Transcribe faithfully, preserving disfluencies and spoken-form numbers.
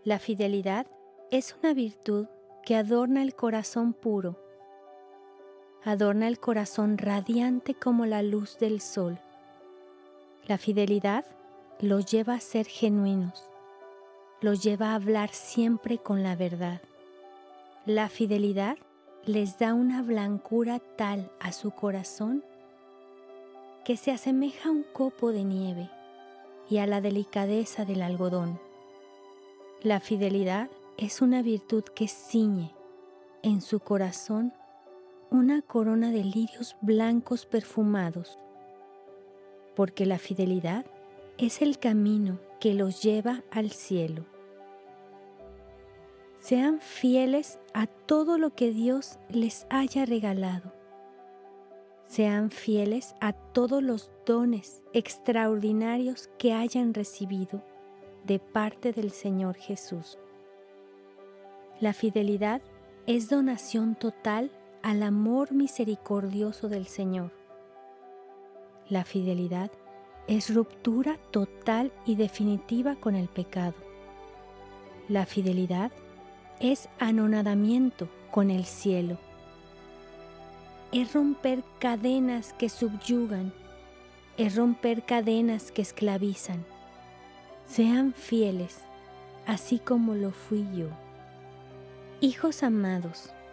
La fidelidad es una virtud que adorna el corazón puro, adorna el corazón radiante como la luz del sol. La fidelidad los lleva a ser genuinos, los lleva a hablar siempre con la verdad. La fidelidad les da una blancura tal a su corazón que se asemeja a un copo de nieve y a la delicadeza del algodón. La fidelidad es una virtud que ciñe en su corazón una corona de lirios blancos perfumados, porque la fidelidad es el camino que los lleva al cielo. Sean fieles a todo lo que Dios les haya regalado. Sean fieles a todos los dones extraordinarios que hayan recibido de parte del Señor Jesús. La fidelidad es donación total al amor misericordioso del Señor. La fidelidad es ruptura total y definitiva con el pecado. La fidelidad es anonadamiento con el cielo. Es romper cadenas que subyugan, es romper cadenas que esclavizan. Sean fieles, así como lo fui yo. Hijos amados,